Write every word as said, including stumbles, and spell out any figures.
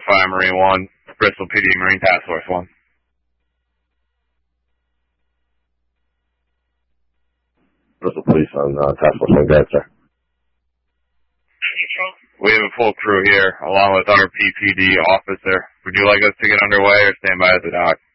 Fire Marine one, Bristol P D Marine Task Force one. Bristol Police on uh, Task Force one, go ahead, sir. We have a full crew here, along with our P P D officer. Would you like us to get underway or stand by at the dock?